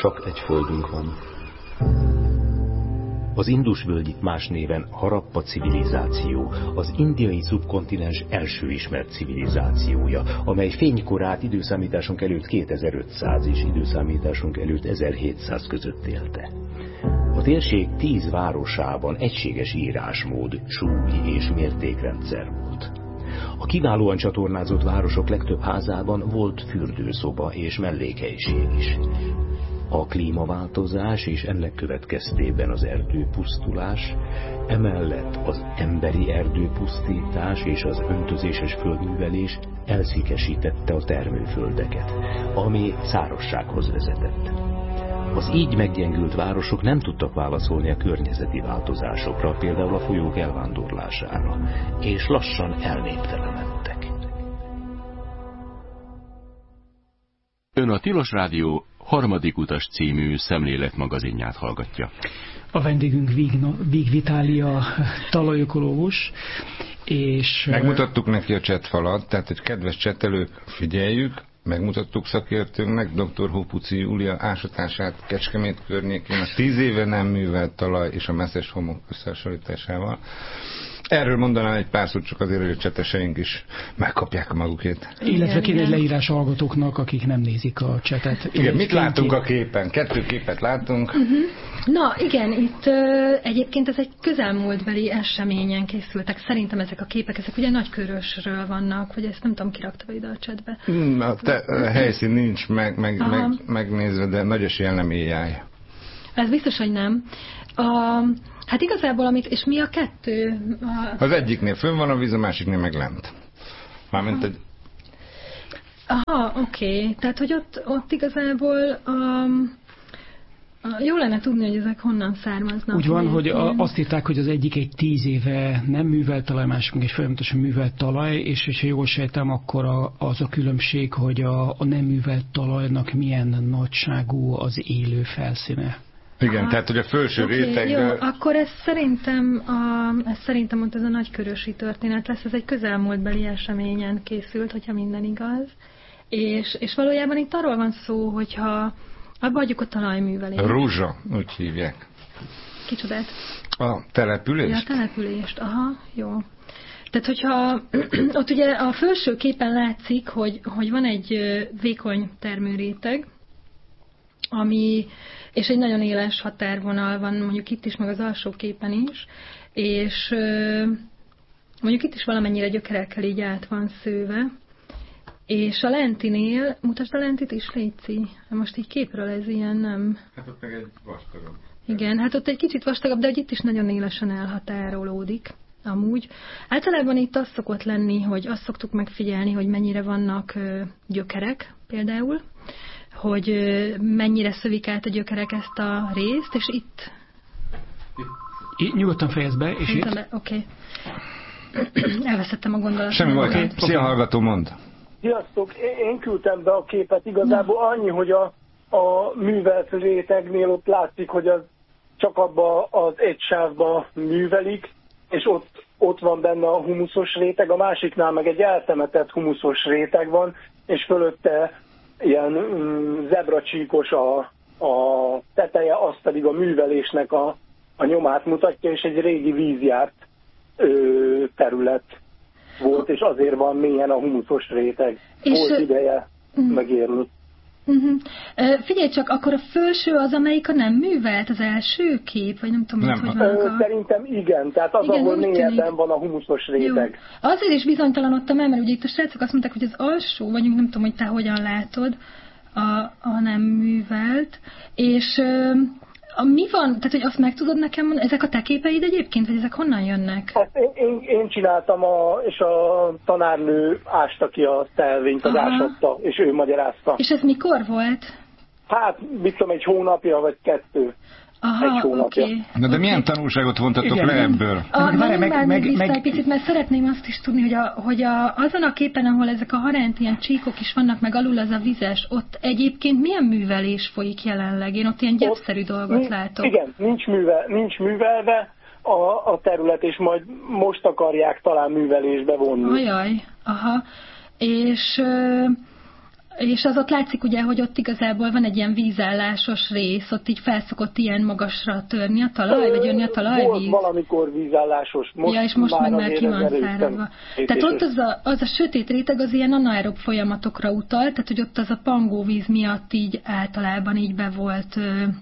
Csak egy földünk van. Az Indus-völgy, más néven Harappa civilizáció, az indiai szubkontinens első ismert civilizációja, amely fénykorát időszámításunk előtt 2500 és időszámításunk előtt 1700 között élte. A térség 10 városában egységes írásmód, súly és mértékrendszer volt. A kiválóan csatornázott városok legtöbb házában volt fürdőszoba és mellékhelyiség is. A klímaváltozás és ennek következtében az erdőpusztulás, emellett az emberi erdőpusztítás és az öntözéses földművelés elszikesítette a termőföldeket, ami szárazsághoz vezetett. Az így meggyengült városok nem tudtak válaszolni a környezeti változásokra, például a folyók elvándorlására, és lassan elnéptelenedtek. Ön a Tilos Rádió Harmadik utas című szemléletmagazinját hallgatja. A vendégünk Víg Vitália, talajökológus, és... Megmutattuk neki a csetfalat, tehát hogy kedves csetelők, figyeljük, megmutattuk szakértőnknek, dr. Hópuci Júlia ásatását Kecskemét környékén, a 10 éve nem művelt talaj és a messzes homok összehasonlításával. Erről mondanám egy pár szót, csak azért, hogy a cseteseink is megkapják a magukét. Illetve kéne egy leírás hallgatóknak, akik nem nézik a csetet. Igen, mit látunk a képen? 2 képet látunk. Na igen, itt egyébként ez egy közelmúltbeli eseményen készültek. Szerintem ezek a képek, ezek ugye Nagykörösről vannak, vagy ezt nem tudom, kirakta ide a csetbe. A helyszín nincs megnézve, de nagy eséllyel nem AI. Ez biztos, hogy nem. Hát igazából, és mi a kettő? Az egyiknél fönn van a víz, a másiknél meg lent. Mármint egy... Aha, oké. Tehát, hogy ott igazából jó lenne tudni, hogy ezek honnan származnak. Úgy van, hogy azt írták, hogy az egyik egy 10 éve nem művelt talaj, másik meg egy folyamatosan művelt talaj, és ha jól sejtem, akkor az a különbség, hogy a nem művelt talajnak milyen nagyságú az élő felszíne. Igen, tehát hogy a felső réteg... Jó, akkor ez szerintem ott ez a nagykörösi történet lesz, ez egy közelmúltbeli eseményen készült, hogyha minden igaz. És valójában itt arról van szó, hogyha abba adjuk a talajművelést. Ruzsa, úgy hívják. Kicsodát? A települést? Ja, a települést, aha, jó. Tehát, hogyha ott ugye a felső képen látszik, hogy van egy vékony termőréteg, és egy nagyon éles határvonal van, mondjuk itt is, meg az alsó képen is, és mondjuk itt is valamennyire gyökerekkel így át van szőve, és a lentinél, mutasd a lentit is, Léci. Most így képről ez ilyen nem... Hát ott meg egy vastagabb. Igen, hát ott egy kicsit vastagabb, de hogy itt is nagyon élesen elhatárolódik. Amúgy. Általában itt az szokott lenni, hogy azt szoktuk megfigyelni, hogy mennyire vannak gyökerek például, hogy mennyire szövik át a gyökerek ezt a részt, és itt... Nyugodtan fejezd be, és itt... Oké. Elveszettem a gondolatot. Semmi baj, szia hallgató, mond. Sziasztok, én küldtem be a képet, igazából annyi, hogy a művelt rétegnél ott látszik, hogy az csak abba az egy sávba művelik, és ott van benne a humuszos réteg, a másiknál meg egy eltemetett humuszos réteg van, és fölötte ilyen zebracsíkos a teteje, az pedig a művelésnek a nyomát mutatja, és egy régi vízjárt terület volt, és azért van mélyen a humuszos réteg. Volt ideje megérni. Figyelj csak, akkor a felső az, amelyik a nem művelt, az első kép, vagy nem tudom, hogy van. Szerintem igen, tehát az, igen, ahol mélyebben van a humuszos réteg. Jó. Azért is bizonytalanodtam el, mert ugye itt a srácok azt mondták, hogy az alsó, vagy nem tudom, hogy te hogyan látod, a nem művelt, és mi van, tehát hogy azt meg tudod nekem mondani, ezek a te képeid egyébként, vagy ezek honnan jönnek? Hát én csináltam, és a tanárnő ásta ki a szelvényt, az ásatta, és ő magyarázta. És ez mikor volt? Hát, mit tudom, egy hónapja, vagy 2. Aha, oké. Na de milyen tanulságot vontatok le ebből? Egy picit, mert szeretném azt is tudni, hogy azon a képen, ahol ezek a harent ilyen csíkok is vannak, meg alul az a vizes, ott egyébként milyen művelés folyik jelenleg? Én ott ilyen gyepszerű dolgot látok. Igen, nincs művelve a terület, és majd most akarják talán művelésbe vonni. Ajaj, aha. És... És az ott látszik ugye, hogy ott igazából van egy ilyen vízállásos rész, ott így felszokott ilyen magasra törni a talaj, vagy jönni a talajvíz. Volt valamikor vízállásos, most, és most meg már ki van erősen száradva. Tehát ott az a sötét réteg az ilyen anaerob folyamatokra utal, tehát hogy ott az a pangóvíz miatt így általában így be volt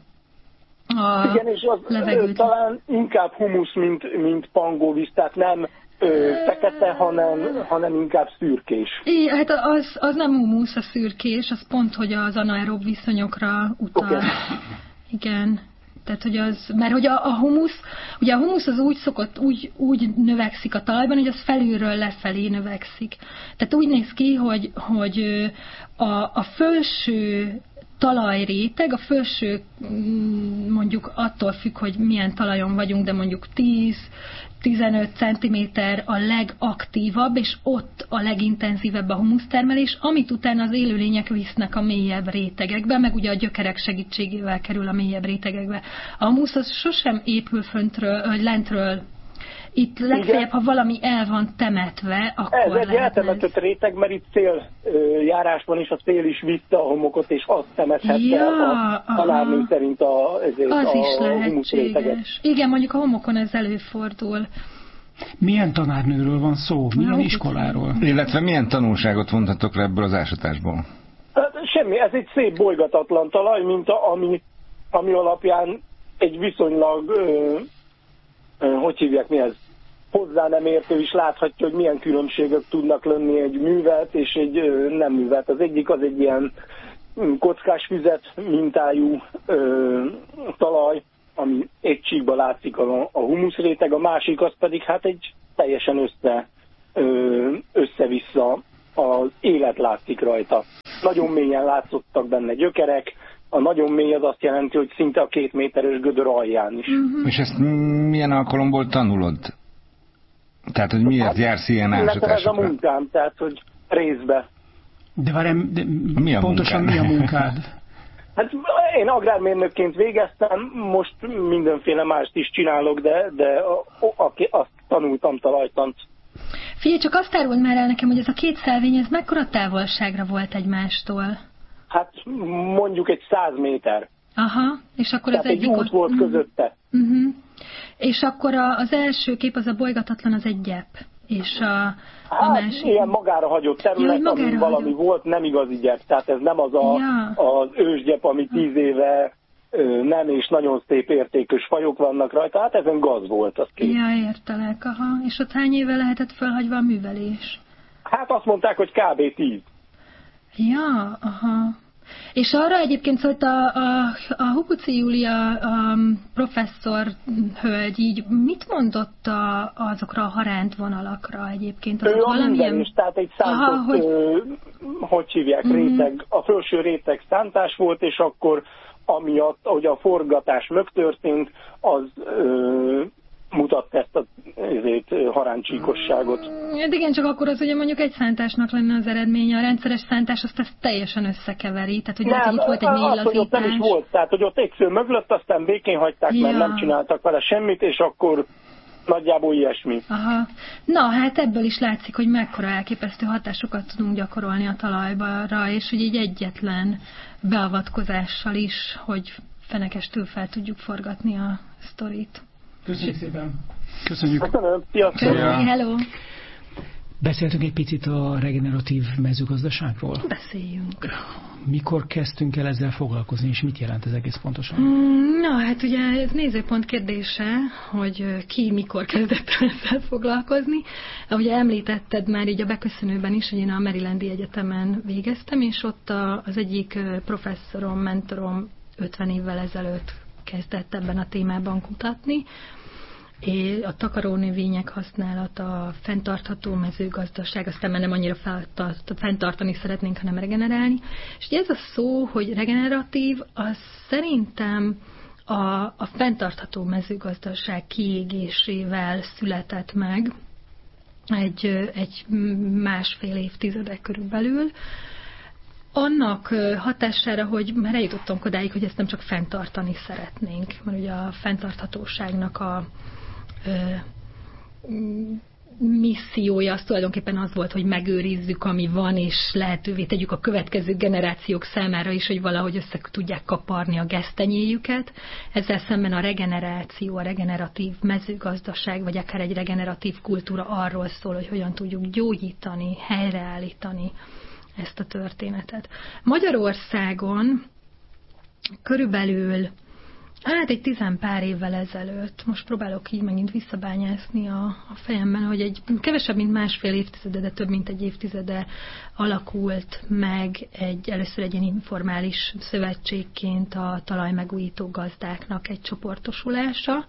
a igen, és az talán inkább humusz, mint pangóvíz, tehát nem fekete, hanem inkább szürkés. Hát az nem humusz, a szürkés, az pont, hogy az anaerob viszonyokra utal. Okay. Igen. Tehát, hogy az, mert hogy a humusz, ugye a humusz az úgy szokott, úgy növekszik a talajban, hogy az felülről lefelé növekszik. Tehát úgy néz ki, hogy a felső talajréteg, a felső mondjuk attól függ, hogy milyen talajon vagyunk, de mondjuk 10-15 cm a legaktívabb, és ott a legintenzívebb a humusztermelés, amit utána az élőlények visznek a mélyebb rétegekbe, meg ugye a gyökerek segítségével kerül a mélyebb rétegekbe. A humusz az sosem épül föntről, vagy lentről. Itt legfeljebb, ha valami el van temetve, akkor ez egy eltemetett réteg, mert itt széljárásban is a szél is vitte a homokot, és azt temethette a tanárnő szerint a humusz réteget. Igen, mondjuk a homokon ez előfordul. Milyen tanárnőről van szó? Milyen iskoláról? Illetve milyen tanulságot vontatok le ebből az ásatásból? Hát, semmi, ez egy szép bolygatatlan talaj, mint ami alapján egy viszonylag hogy hívják, mi ez? Hozzá nem értő is láthatja, hogy milyen különbségek tudnak lenni egy művelt és egy nem művelt. Az egyik az egy ilyen kockás füzet mintájú talaj, ami egy csíkba látszik a humuszréteg, a másik az pedig hát egy teljesen össze-vissza az élet látszik rajta. Nagyon mélyen látszottak benne gyökerek. A nagyon mély az azt jelenti, hogy szinte a 2 méteres gödör alján is. Uh-huh. És ezt milyen alkalomból tanulod? Tehát, hogy miért jársz ilyen ásatásokra? Ez a munkám, tehát, hogy részbe. De pontosan mi a munkád? Hát én agrármérnökként végeztem, most mindenféle mást is csinálok, de azt tanultam talajtant. Figyelj, csak azt áruld már el nekem, hogy ez a 2 szelvény, ez mekkora távolságra volt egymástól? Hát mondjuk egy 100 méter. Aha, és akkor tehát az egyik út volt közötte. Uh-huh. És akkor az első kép, az a bolygatatlan, az egy gyep. És a másik... ilyen magára hagyott terület, ami valami volt, nem igazi gyep. Tehát ez nem az az ősgyep, ami 10 éve nem, és nagyon szép értékes fajok vannak rajta. Hát ezen gaz volt, az két. Ja, értelek, aha. És ott hány éve lehetett felhagyva a művelés? Hát azt mondták, hogy kb. 10. Ja, aha. És arra egyébként szólt a Hupuci Júlia professzor hölgy így, mit mondott azokra a haránt vonalakra egyébként? Ő valamilyen is, tehát egy szántott, hogy hívják, réteg, a felső réteg szántás volt, és akkor amiatt, hogy a forgatás megtörtént, az mutatta ezt a haráncsíkosságot. Igen, csak akkor az ugye mondjuk egy szántásnak lenne az eredménye. A rendszeres szántás azt ezt teljesen összekeveri. Tehát, hogy nem, itt volt egy mély lazítás. Ott nem is volt. Tehát, hogy ott egy sző mögött, aztán békén hagyták, mert nem csináltak vele semmit, és akkor nagyjából ilyesmi. Aha. Na, hát ebből is látszik, hogy mekkora elképesztő hatásokat tudunk gyakorolni a talajra, és hogy így egyetlen beavatkozással is, hogy fenekestől fel tudjuk forgatni a sztorit. Köszönjük szépen. Köszönjük. Köszönöm. Sziasztok. Hello. Beszéltünk egy picit a regeneratív mezőgazdaságról. Beszéljünk. Mikor kezdtünk el ezzel foglalkozni, és mit jelent ez egész pontosan? Na, hát ugye ez nézőpont kérdése, hogy ki mikor kezdett ezzel foglalkozni. Ahogy említetted már így a beköszönőben is, hogy én a Marylandi Egyetemen végeztem, és ott az egyik professzorom, mentorom 50 évvel ezelőtt kezdett ebben a témában kutatni. A takarónövények használata, a fenntartható mezőgazdaság, aztán már nem annyira fenntartani szeretnénk, hanem regenerálni. És ez a szó, hogy regeneratív, az szerintem a fenntartható mezőgazdaság kiégésével született meg egy másfél évtizedek körülbelül. Annak hatására, hogy már eljutottunk odáig, hogy ezt nem csak fenntartani szeretnénk, mert ugye a fenntarthatóságnak missziója az tulajdonképpen az volt, hogy megőrizzük, ami van, és lehetővé tegyük a következő generációk számára is, hogy valahogy össze tudják kaparni a gesztenyéjüket. Ezzel szemben a regeneráció, a regeneratív mezőgazdaság, vagy akár egy regeneratív kultúra arról szól, hogy hogyan tudjuk gyógyítani, helyreállítani ezt a történetet. Magyarországon körülbelül egy 10 pár évvel ezelőtt, most próbálok így megint visszabányászni a fejemben, hogy egy kevesebb, mint másfél évtizede, de több, mint egy évtizede alakult meg először egy ilyen informális szövetségként a talajmegújító gazdáknak egy csoportosulása,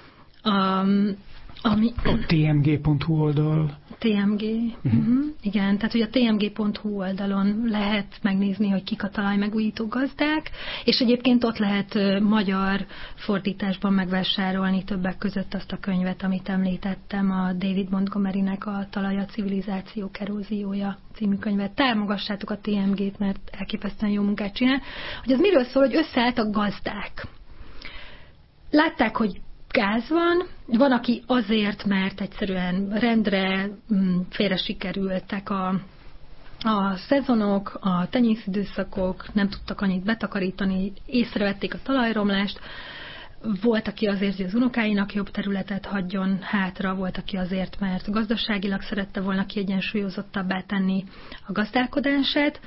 ami a tmg.hu oldal. TMG, igen, tehát hogy a tmg.hu oldalon lehet megnézni, hogy kik a talajmegújító gazdák, és egyébként ott lehet magyar fordításban megvásárolni többek között azt a könyvet, amit említettem, a David Montgomerynek a Talaj a civilizációk eróziója című könyvet. Támogassátok a TMG-t, mert elképesztően jó munkát csinál. Hogy az miről szól, hogy összeálltak gazdák. Látták, hogy gáz van, aki azért, mert egyszerűen rendre félre sikerültek a szezonok, a tenyészidőszakok, nem tudtak annyit betakarítani, észrevették a talajromlást, volt, aki azért, hogy az unokáinak jobb területet hagyjon hátra, volt, aki azért, mert gazdaságilag szerette volna kiegyensúlyozottabbá tenni a gazdálkodását.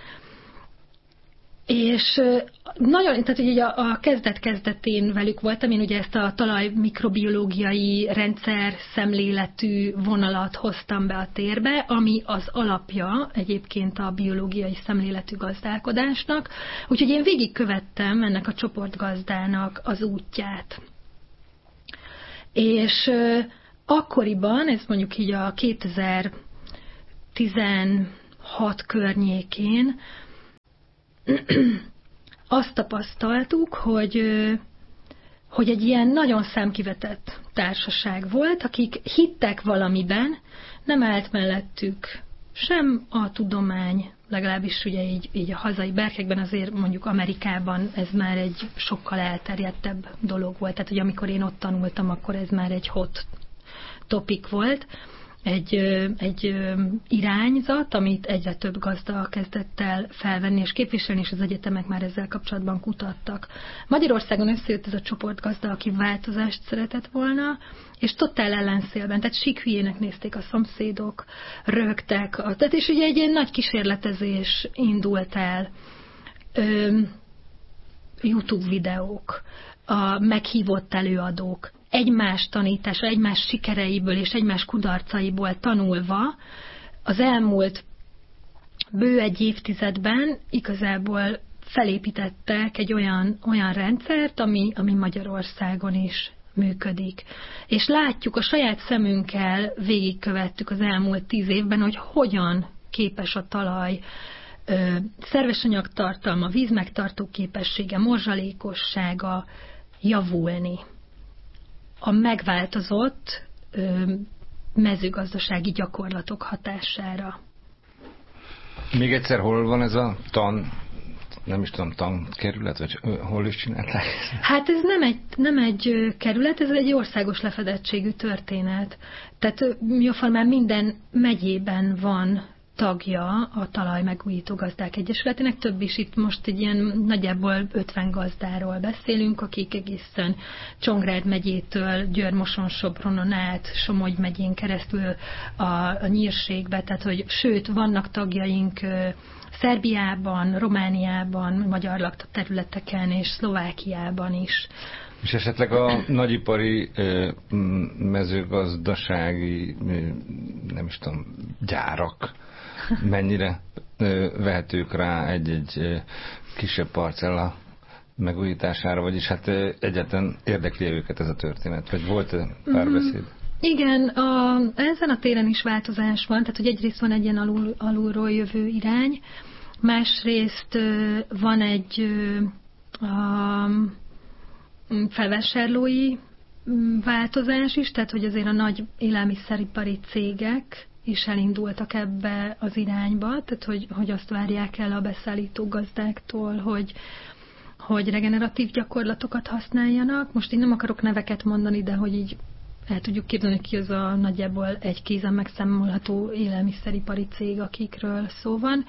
És nagyon, tehát ugye a kezdet-kezdetén velük voltam, én ugye ezt a talaj mikrobiológiai rendszer szemléletű vonalat hoztam be a térbe, ami az alapja egyébként a biológiai szemléletű gazdálkodásnak, úgyhogy én végigkövettem ennek a csoportgazdának az útját. És akkoriban, ez mondjuk így a 2016 környékén, azt tapasztaltuk, hogy egy ilyen nagyon számkivetett társaság volt, akik hittek valamiben, nem állt mellettük sem a tudomány, legalábbis ugye így a hazai berkekben, azért mondjuk Amerikában ez már egy sokkal elterjedtebb dolog volt. Tehát, hogy amikor én ott tanultam, akkor ez már egy hot topic volt. Egy irányzat, amit egyre több gazda kezdett el felvenni és képviselni, és az egyetemek már ezzel kapcsolatban kutattak. Magyarországon összejött ez a csoportgazda, aki változást szeretett volna, és totál ellenszélben, tehát síkhülyének nézték a szomszédok, röhögtek, tehát és ugye egy ilyen nagy kísérletezés indult el, YouTube videók, a meghívott előadók, egymás tanítása, egymás sikereiből és egymás kudarcaiból tanulva az elmúlt bő egy évtizedben igazából felépítettek egy olyan rendszert, ami Magyarországon is működik. És látjuk, a saját szemünkkel végigkövettük az elmúlt 10 évben, hogy hogyan képes a talaj szervesanyag tartalma, vízmegtartó képessége, morzsalékossága javulni a megváltozott mezőgazdasági gyakorlatok hatására. Még egyszer, hol van ez a tankerület, vagy hol is csinálták? Hát ez nem egy kerület, ez egy országos lefedettségű történet. Tehát jóformán minden megyében van tagja a Talajmegújító Gazdák Egyesületének, több is, itt most egy ilyen nagyjából 50 gazdáról beszélünk, akik egészen Csongrád megyétől Győr-Moson-Sopronon át, Somogy megyén keresztül a Nyírségbe, tehát hogy sőt, vannak tagjaink Szerbiában, Romániában, magyar lakta területeken és Szlovákiában is. És esetleg a nagyipari mezőgazdasági, nem is tudom, gyárak mennyire vehetők rá egy kisebb parcella megújítására, vagyis hát egyáltalán érdekli őket ez a történet, vagy volt párbeszéd? Igen, ezen a téren is változás van, tehát hogy egyrészt van egy ilyen alulról jövő irány, másrészt van egy felvásárlói változás is, tehát hogy azért a nagy élelmiszeripari cégek is elindultak ebbe az irányba, tehát hogy azt várják el a beszállító gazdáktól, hogy regeneratív gyakorlatokat használjanak. Most én nem akarok neveket mondani, de hogy így el tudjuk képzelni, hogy ki az a nagyjából egy kézen megszámolható élelmiszeripari cég, akikről szó van.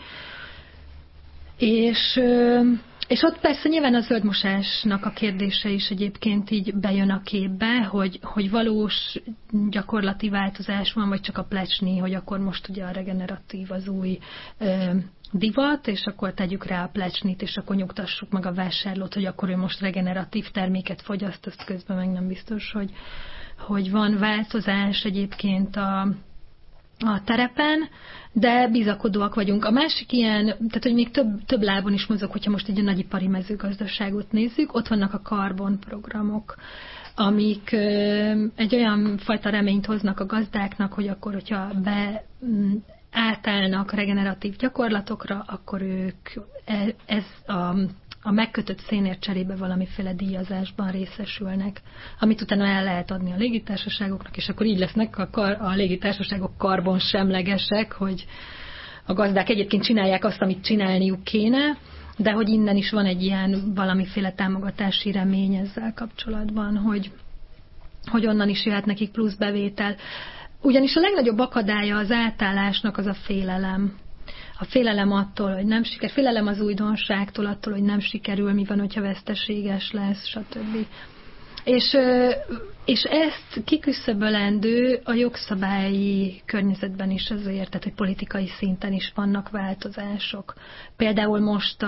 És ott persze nyilván a zöldmosásnak a kérdése is egyébként így bejön a képbe, hogy valós gyakorlati változás van, vagy csak a plecsni, hogy akkor most ugye a regeneratív az új divat, és akkor tegyük rá a plecsnit, és akkor nyugtassuk meg a vásárlót, hogy akkor ő most regeneratív terméket fogyaszt, azt közben meg nem biztos, hogy van változás egyébként a terepen, de bizakodóak vagyunk. A másik ilyen, tehát hogy még több lábon is mozog, hogyha most egy a nagyipari mezőgazdaságot nézzük, ott vannak a karbonprogramok, amik egy olyan fajta reményt hoznak a gazdáknak, hogy akkor, hogyha átállnak regeneratív gyakorlatokra, akkor ők a megkötött szénért cserébe valamiféle díjazásban részesülnek, amit utána el lehet adni a légitársaságoknak, és akkor így lesznek a légitársaságok karbonsemlegesek, hogy a gazdák egyébként csinálják azt, amit csinálniuk kéne, de hogy innen is van egy ilyen valamiféle támogatási remény ezzel kapcsolatban, hogy onnan is jöhet nekik plusz bevétel. Ugyanis a legnagyobb akadálya az átállásnak az a félelem. A félelem attól, hogy nem sikerül, félelem az újdonságtól, attól, hogy nem sikerül, mi van, hogyha veszteséges lesz, stb. És ezt kiküszöbölendő a jogszabályi környezetben is azért, tehát hogy politikai szinten is vannak változások. Például most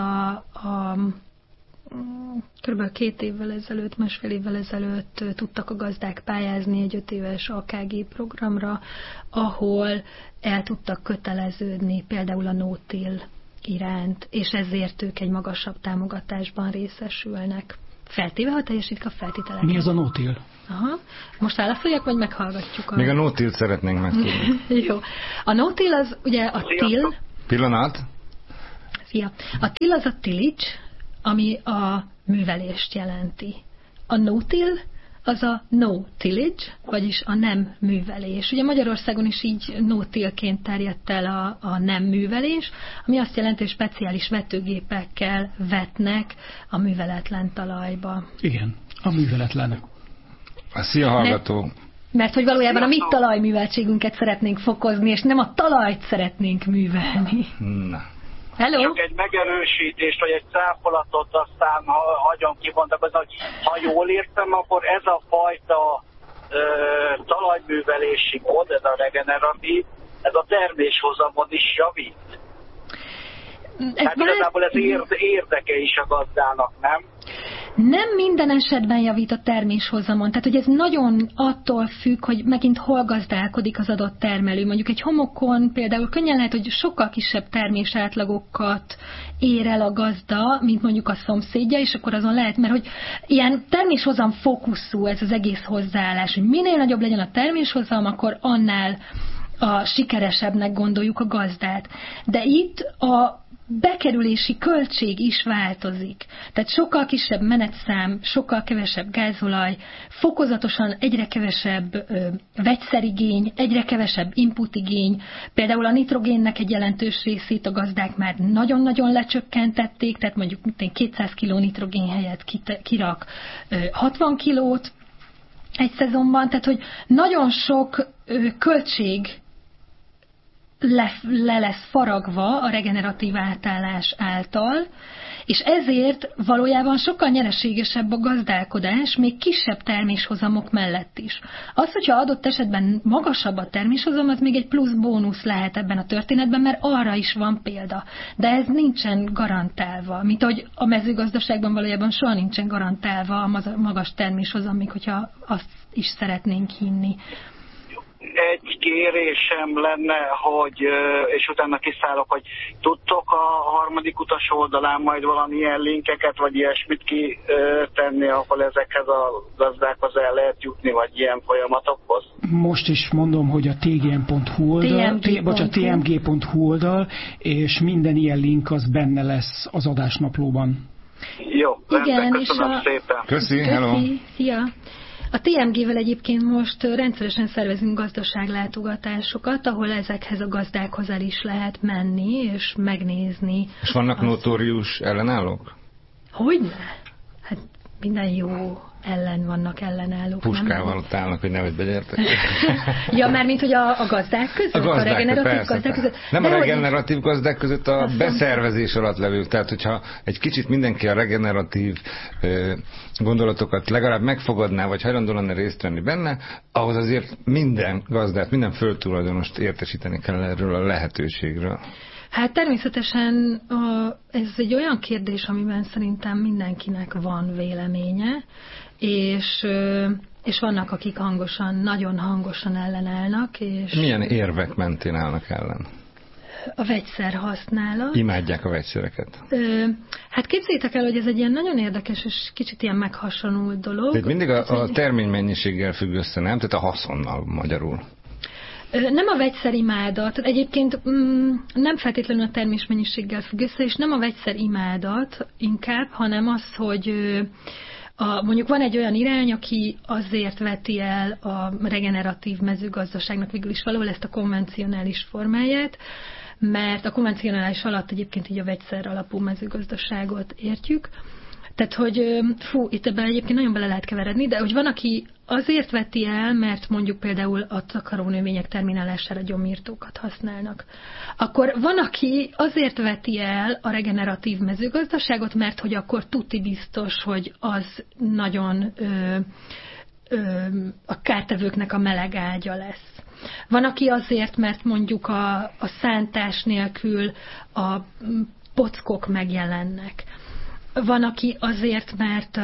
kb. 2 évvel ezelőtt, másfél évvel ezelőtt tudtak a gazdák pályázni egy 5 éves AKG programra, ahol el tudtak köteleződni például a no-till iránt, és ezért ők egy magasabb támogatásban részesülnek. Feltéve, ha teljesítik a feltételeket. Mi az a no-till? Aha. Most válaszoljak, vagy meghallgatjuk? Még a no-till szeretnénk megtudni. Jó. A no-till az ugye a till. Pillanat. Szia. A till az a tillage, ami a művelést jelenti. A no-till az a no tillage, vagyis a nem művelés. Ugye Magyarországon is így no-tillként terjedt el a nem művelés, ami azt jelenti, hogy speciális vetőgépekkel vetnek a műveletlen talajba. Igen, a műveletlen. Szia, hallgató! Mert hogy valójában a mi talajműveltségünket szeretnénk fokozni, és nem a talajt szeretnénk művelni. Na. Hello? Csak egy megerősítést, vagy egy cáfolatot, aztán hagyom kibontakozni, hogy ha jól értem, akkor ez a fajta talajművelési mód, ez a regeneratív, ez a terméshozamon is javít. Hát igazából ez érdeke is a gazdának, nem? Nem minden esetben javít a terméshozamon. Tehát, hogy ez nagyon attól függ, hogy megint hol gazdálkodik az adott termelő. Mondjuk egy homokon például könnyen lehet, hogy sokkal kisebb termésátlagokat ér el a gazda, mint mondjuk a szomszédja, és akkor azon lehet, mert hogy ilyen terméshozam fókuszú ez az egész hozzáállás, hogy minél nagyobb legyen a terméshozam, akkor annál a sikeresebbnek gondoljuk a gazdát. De itt a bekerülési költség is változik. Tehát sokkal kisebb menetszám, sokkal kevesebb gázolaj, fokozatosan egyre kevesebb vegyszerigény, egyre kevesebb inputigény. Például a nitrogénnek egy jelentős részét a gazdák már nagyon-nagyon lecsökkentették, tehát mondjuk 200 kg nitrogén helyett kirak 60 kilót egy szezonban, tehát hogy nagyon sok költség le lesz faragva a regeneratív átállás által, és ezért valójában sokkal nyereségesebb a gazdálkodás, még kisebb terméshozamok mellett is. Az, hogyha adott esetben magasabb a terméshozam, az még egy plusz bónusz lehet ebben a történetben, mert arra is van példa. De ez nincsen garantálva, mint hogy a mezőgazdaságban valójában soha nincsen garantálva a magas terméshozam, még hogyha azt is szeretnénk hinni. Egy kérésem lenne, hogy, és utána kiszállok, hogy tudtok a harmadik utas oldalán majd valamilyen linkeket, vagy ilyesmit kitenni, ahol ezekhez a gazdákhoz el lehet jutni, vagy ilyen folyamatokhoz? Most is mondom, hogy a tgm.hu oldal, tmg.hu oldal, és minden ilyen link az benne lesz az adásnaplóban. Jó, igen, köszönöm szépen. Köszi, hello. Szia. A TMG-vel egyébként most rendszeresen szervezünk gazdaságlátogatásokat, ahol ezekhez a gazdákhoz el is lehet menni, és megnézni. És vannak notórius ellenállók? Hogyne? Hát minden jó ellen vannak ellenállók. Puskával ott állnak, hogy nehogy begyertek. Ja, már mint hogy a gazdák között? A regeneratív gazdák között? Nem a regeneratív gazdák között, a beszervezés alatt levők. Tehát, hogyha egy kicsit mindenki a regeneratív gondolatokat legalább megfogadná, vagy hajlandó lenne részt venni benne, ahhoz azért minden gazdát, minden földtulajdonost értesíteni kell erről a lehetőségről. Hát természetesen ez egy olyan kérdés, amiben szerintem mindenkinek van véleménye, és vannak, akik nagyon hangosan ellenállnak. És milyen érvek mentén állnak ellen? A vegyszer használat. Imádják a vegyszereket. Hát képzeljétek el, hogy ez egy ilyen nagyon érdekes és kicsit ilyen meghasonult dolog. Tehát mindig a terménymennyiséggel függ össze, nem? Tehát a haszonnal magyarul. Nem a vegyszerimádat, egyébként nem feltétlenül a termésmennyiséggel függ össze, és nem a vegyszerimádat inkább, hanem az, hogy mondjuk van egy olyan irány, aki azért veti el a regeneratív mezőgazdaságnak végül is valahol ezt a konvencionális formáját, mert a konvencionális alatt egyébként így a vegyszer alapú mezőgazdaságot értjük. Tehát, hogy itt ebben egyébként nagyon bele lehet keveredni, de hogy van, aki azért veti el, mert mondjuk például a takarónövények terminálására gyomírtókat használnak. Akkor van, aki azért veti el a regeneratív mezőgazdaságot, mert hogy akkor tuti biztos, hogy az nagyon a kártevőknek a meleg ágya lesz. Van, aki azért, mert mondjuk a szántás nélkül a pockok megjelennek. Van, aki azért, mert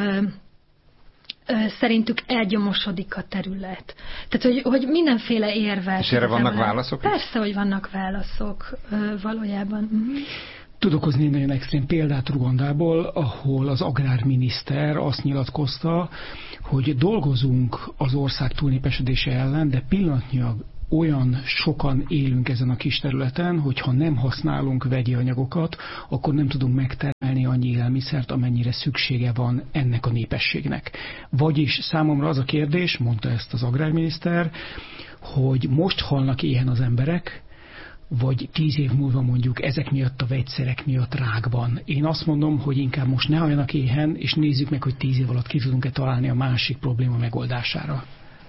szerintük elgyomosodik a terület. Tehát, hogy mindenféle érvel. És erre vannak válaszok? Persze, hogy vannak válaszok valójában. Tudok hozni egy nagyon extrém példát Ruandából, ahol az agrárminiszter azt nyilatkozta, hogy dolgozunk az ország túlnépesedése ellen, de pillanatnyilag olyan sokan élünk ezen a kis területen, hogy ha nem használunk vegyi anyagokat, akkor nem tudunk megtermelni annyi élelmiszert, amennyire szüksége van ennek a népességnek. Vagyis számomra az a kérdés, mondta ezt az agrárminiszter, hogy most halnak éhen az emberek, vagy 10 év múlva mondjuk ezek miatt a vegyszerek miatt rákban. Én azt mondom, hogy inkább most ne halljanak éhen, és nézzük meg, hogy 10 év alatt ki tudunk-e találni a másik probléma megoldására.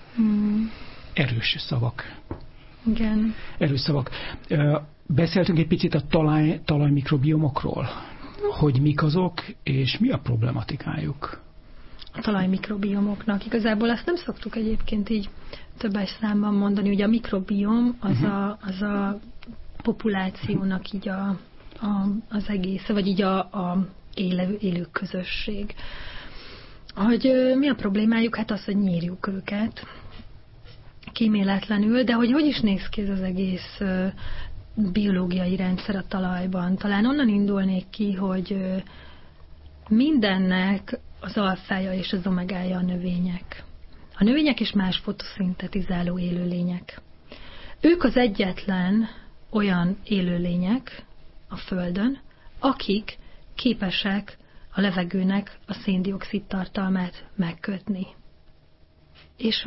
Erős szavak. Igen. Erős szavak. Beszéltünk egy picit a talajmikrobiomokról, hogy mik azok, és mi a problematikájuk? A talajmikrobiomoknak igazából azt nem szoktuk egyébként így többes számban mondani. Ugye a mikrobiom az a populációnak így az egész, vagy így a élő közösség. Hogy mi a problémájuk? Hát az, hogy nyírjuk őket kíméletlenül, de hogy is néz ki ez az egész biológiai rendszer a talajban. Talán onnan indulnék ki, hogy mindennek az alfája és az omegája a növények. A növények és más fotoszintetizáló élőlények. Ők az egyetlen olyan élőlények a Földön, akik képesek a levegőnek a szén-dioxid tartalmát megkötni. És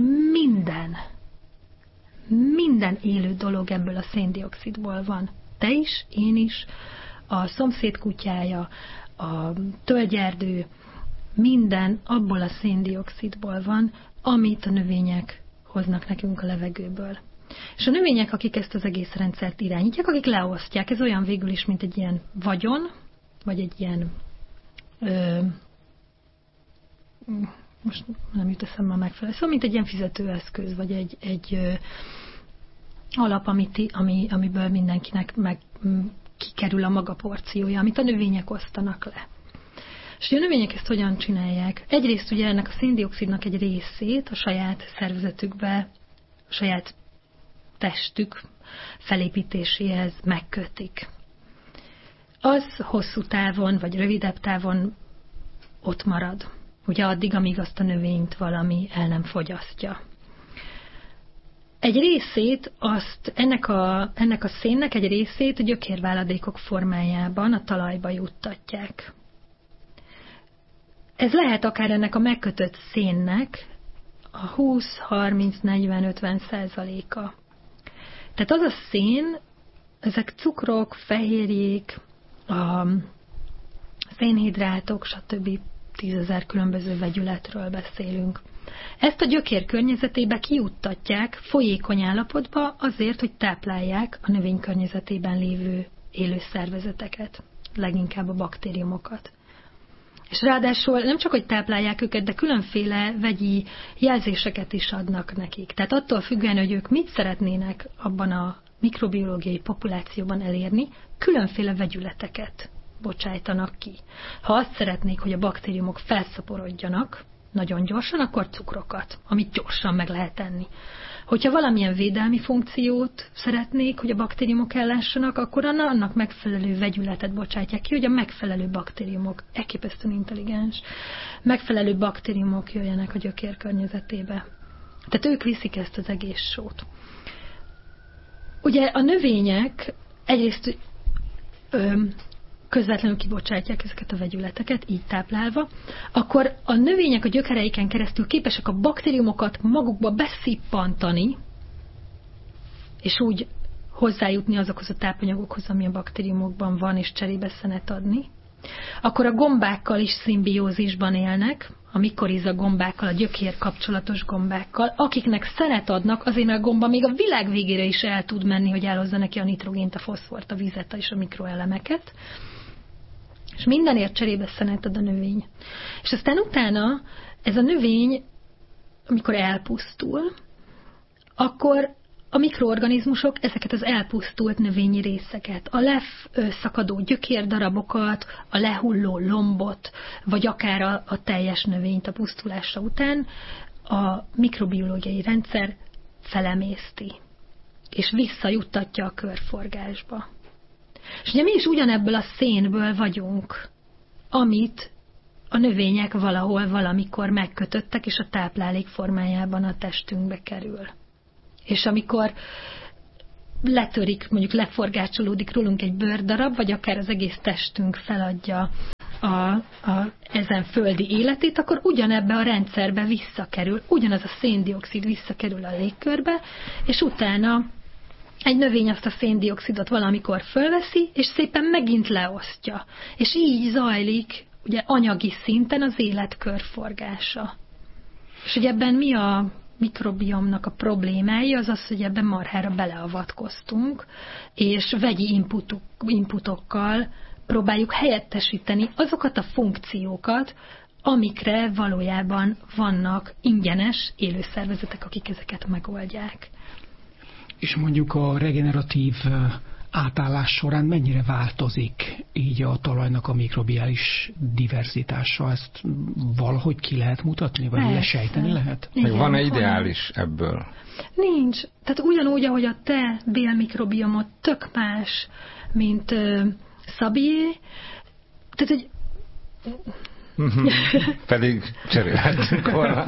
minden élő dolog ebből a szén-dioxidból van. Te is, én is, a szomszéd kutyája, a tölgyerdő, minden abból a szén-dioxidból van, amit a növények hoznak nekünk a levegőből. És a növények, akik ezt az egész rendszert irányítják, akik leosztják, ez olyan végül is, mint egy ilyen vagyon, vagy egy ilyen most nem jut eszembe a megfelelő, szóval mint egy ilyen fizetőeszköz, vagy egy alap, amiből mindenkinek kikerül a maga porciója, amit a növények osztanak le. És a növények ezt hogyan csinálják? Egyrészt ugye ennek a szén-dioxidnak egy részét a saját szervezetükbe, a saját testük felépítéséhez megkötik. Az hosszú távon, vagy rövidebb távon ott marad. Ugye addig, amíg azt a növényt valami el nem fogyasztja. Egy részét, ennek a szénnek egy részét a gyökérváladékok formájában a talajba juttatják. Ez lehet akár ennek a megkötött szénnek a 20, 30, 40, 50%-a. Tehát az a szén, ezek cukrok, fehérjék, a szénhidrátok, stb. 10 000 különböző vegyületről beszélünk. Ezt a gyökér környezetébe kijuttatják folyékony állapotba azért, hogy táplálják a növény környezetében lévő élő szervezeteket, leginkább a baktériumokat. És ráadásul nem csak, hogy táplálják őket, de különféle vegyi jelzéseket is adnak nekik. Tehát attól függően, hogy ők mit szeretnének abban a mikrobiológiai populációban elérni, különféle vegyületeket bocsájtanak ki. Ha azt szeretnék, hogy a baktériumok felszaporodjanak nagyon gyorsan, akkor cukrokat, amit gyorsan meg lehet enni. Hogyha valamilyen védelmi funkciót szeretnék, hogy a baktériumok ellássanak, akkor annak megfelelő vegyületet bocsátják ki, hogy a megfelelő baktériumok, elképesztően intelligens, megfelelő baktériumok jöjjenek a gyökér környezetébe. Tehát ők viszik ezt az egész sót. Ugye a növények egyrészt közvetlenül kibocsátják ezeket a vegyületeket, így táplálva, akkor a növények a gyökereiken keresztül képesek a baktériumokat magukba beszippantani, és úgy hozzájutni azokhoz a tápanyagokhoz, ami a baktériumokban van, és cserébe szenet adni. Akkor a gombákkal is szimbiózisban élnek, a mikoriza gombákkal, a gyökér kapcsolatos gombákkal, akiknek szenet adnak, azért mert a gomba még a világ végére is el tud menni, hogy elhozza neki a nitrogént, a foszfort, a vizet és a mikroelemeket. És mindenért cserébe szenet ad a növény. És aztán utána ez a növény, amikor elpusztul, akkor a mikroorganizmusok ezeket az elpusztult növényi részeket, a leszakadó gyökérdarabokat, a lehulló lombot, vagy akár a teljes növényt a pusztulása után a mikrobiológiai rendszer felemészti, és visszajuttatja a körforgásba. És ugye mi is ugyanebből a szénből vagyunk, amit a növények valahol, valamikor megkötöttek, és a táplálék formájában a testünkbe kerül. És amikor letörik, mondjuk leforgácsolódik rólunk egy bőrdarab, vagy akár az egész testünk feladja ezen földi életét, akkor ugyanebbe a rendszerbe visszakerül, ugyanaz a széndioxid visszakerül a légkörbe, és utána egy növény azt a széndioxidot valamikor fölveszi, és szépen megint leosztja. És így zajlik ugye anyagi szinten az élet körforgása. És ugye ebben mi a mikrobiomnak a problémája, az az, hogy ebben marhára beleavatkoztunk, és vegyi inputokkal próbáljuk helyettesíteni azokat a funkciókat, amikre valójában vannak ingyenes élőszervezetek, akik ezeket megoldják. És mondjuk a regeneratív átállás során mennyire változik így a talajnak a mikrobiális diverzitása? Ezt valahogy ki lehet mutatni, vagy lesejteni lehet? Igen, van-e ideális ebből? Nincs. Tehát ugyanúgy, ahogy a te bélmikrobiomot tök más, mint Szabié. Tehát, hogy... Pedig cserélhetünk volna.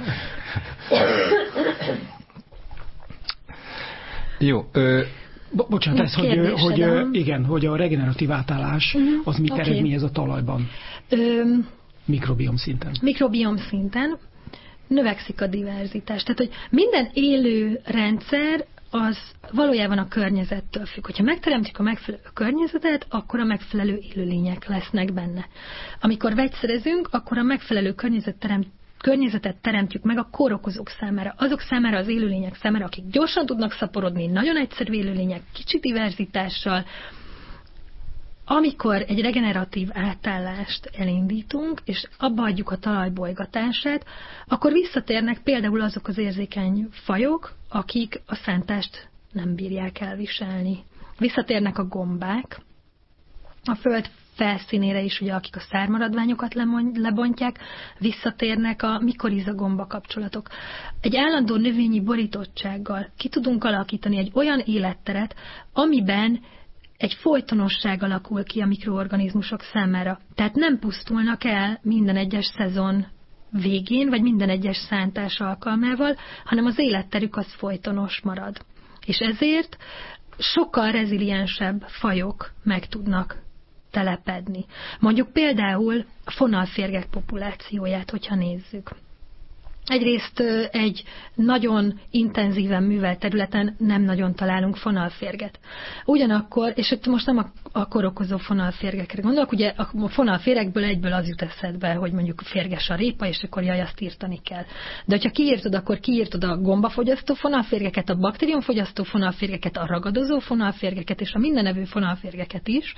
Jó. Bocsánat, ez, hogy a regeneratív átállás, az mit eredményez a talajban? Mikrobiom szinten. Mikrobiom szinten növekszik a diverzitás. Tehát, hogy minden élő rendszer az valójában a környezettől függ. Hogyha megteremtjük a megfelelő környezetet, akkor a megfelelő élőlények lesznek benne. Amikor vegyszerezünk, akkor a megfelelő környezetet teremtjük meg a kórokozók számára. Azok számára, az élőlények számára, akik gyorsan tudnak szaporodni, nagyon egyszerű élőlények, kicsi diverzitással. Amikor egy regeneratív átállást elindítunk, és abba adjuk a talaj bolygatását, akkor visszatérnek például azok az érzékeny fajok, akik a szántást nem bírják elviselni. Visszatérnek a gombák, a föld felszínére is, ugye, akik a szármaradványokat lebontják, visszatérnek a mikoriza gomba kapcsolatok. Egy állandó növényi borítottsággal ki tudunk alakítani egy olyan életteret, amiben egy folytonosság alakul ki a mikroorganizmusok számára. Tehát nem pusztulnak el minden egyes szezon végén, vagy minden egyes szántás alkalmával, hanem az életterük az folytonos marad. És ezért sokkal reziliensebb fajok meg tudnak telepedni. Mondjuk például a fonalférgek populációját, hogyha nézzük. Egyrészt egy nagyon intenzíven művelt területen nem nagyon találunk fonalférget. Ugyanakkor, és itt most nem a korokozó fonalférgekre gondolok, ugye a fonalférgekből egyből az jut eszedbe, hogy mondjuk férges a répa, és akkor jaj, azt írtani kell. De hogyha kiírtod, akkor kiírtod a gombafogyasztó fonalférgeket, a baktériumfogyasztó fonalférgeket, a ragadozó fonalférgeket, és a mindenevő fonalférgeket is.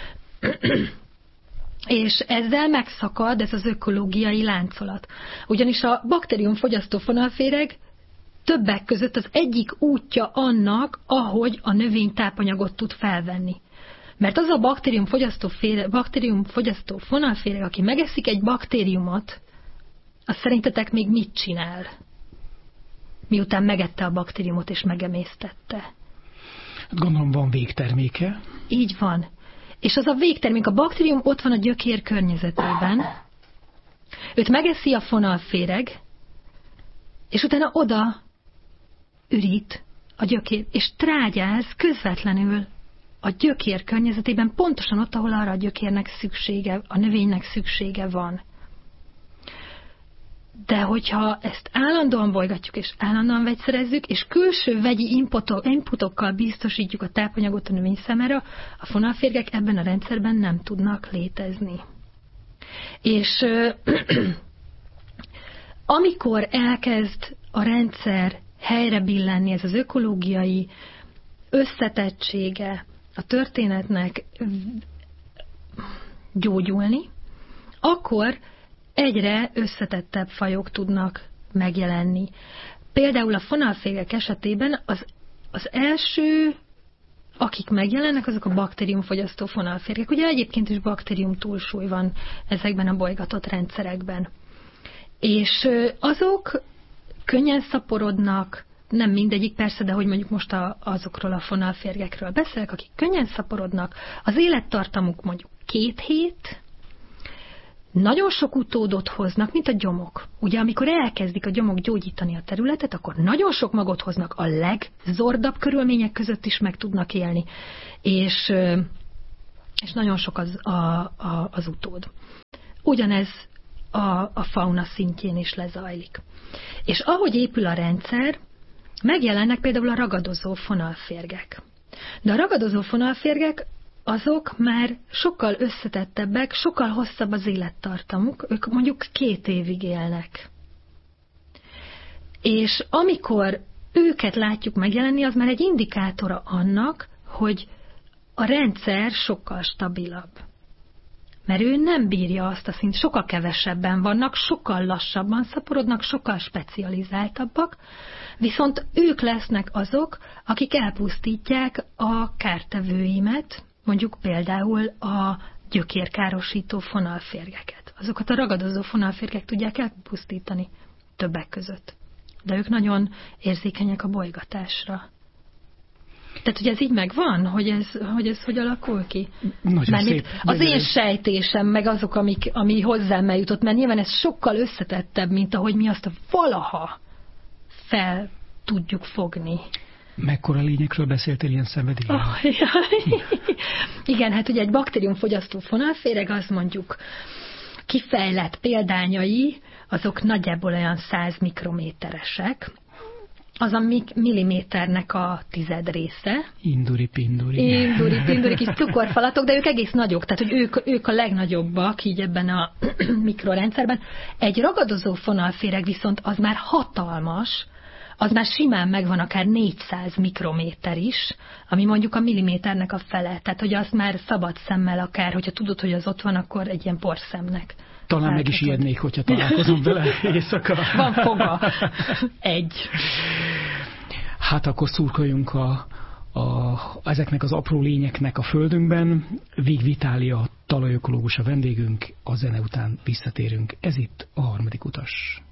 És ezzel megszakad ez az ökológiai láncolat. Ugyanis a baktériumfogyasztó fonalféreg többek között az egyik útja annak, ahogy a növény tápanyagot tud felvenni. Mert az a baktériumfogyasztó fonalféreg, aki megeszik egy baktériumot, az szerintetek még mit csinál? Miután megette a baktériumot és megemésztette. Gondolom van végterméke. Így van. És az a végtermék, a baktérium ott van a gyökér környezetében, őt megeszi a fonalféreg, és utána oda ürít a gyökér, és trágyáz közvetlenül a gyökér környezetében, pontosan ott, ahol arra a gyökérnek szüksége, a növénynek szüksége van. De hogyha ezt állandóan bolygatjuk, és állandóan vegyszerezzük, és külső vegyi inputokkal biztosítjuk a tápanyagot a növény számára, a fonalférgek ebben a rendszerben nem tudnak létezni. És amikor elkezd a rendszer helyre billenni, ez az ökológiai összetettsége a történetnek gyógyulni, akkor egyre összetettebb fajok tudnak megjelenni. Például a fonalférgek esetében az első, akik megjelennek, azok a baktériumfogyasztó fonalférgek. Ugye egyébként is baktérium túlsúly van ezekben a bolygatott rendszerekben. És azok könnyen szaporodnak, nem mindegyik persze, de hogy mondjuk most azokról a fonalférgekről beszélek, akik könnyen szaporodnak, az élettartamuk mondjuk 2 hét, nagyon sok utódot hoznak, mint a gyomok. Ugye, amikor elkezdik a gyomok gyógyítani a területet, akkor nagyon sok magot hoznak, a legzordabb körülmények között is meg tudnak élni. És nagyon sok az utód. Ugyanez a fauna szintjén is lezajlik. És ahogy épül a rendszer, megjelennek például a ragadozó fonalférgek. De a ragadozó fonalférgek azok már sokkal összetettebbek, sokkal hosszabb az élettartamuk, ők mondjuk 2 évig élnek. És amikor őket látjuk megjelenni, az már egy indikátora annak, hogy a rendszer sokkal stabilabb. Mert ő nem bírja azt a szint, sokkal kevesebben vannak, sokkal lassabban szaporodnak, sokkal specializáltabbak, viszont ők lesznek azok, akik elpusztítják a kártevőimet, mondjuk például a gyökérkárosító fonalférgeket. Azokat a ragadozó fonalférgek tudják elpusztítani többek között. De ők nagyon érzékenyek a bolygatásra. Tehát, hogy ez így megvan, hogy ez hogy alakul ki? Nagyon szép. Az én sejtésem, meg azok, ami hozzám eljutott, mert nyilván ez sokkal összetettebb, mint ahogy mi azt valaha fel tudjuk fogni. Mekkora lényekről beszéltél ilyen szenvedélyen? Igen, hát ugye egy baktériumfogyasztó fonalféreg, az mondjuk kifejlett példányai, azok nagyjából olyan 100 mikrométeresek. Az a milliméternek a 10 része. Induri kis cukorfalatok, de ők egész nagyok, tehát hogy ők a legnagyobbak így ebben a mikrorendszerben. Egy ragadozó fonalféreg viszont az már hatalmas, az már simán megvan akár 400 mikrométer is, ami mondjuk a milliméternek a fele. Tehát, hogy azt már szabad szemmel akár, hogyha tudod, hogy az ott van, akkor egy ilyen porszemnek. Talán meg is ijednék, hogyha találkozom vele éjszaka. Van foga. Egy. Hát akkor szurkoljunk ezeknek az apró lényeknek a földünkben. Vig Vitália, talajökológus a vendégünk, a zene után visszatérünk. Ez itt a Harmadik Utas.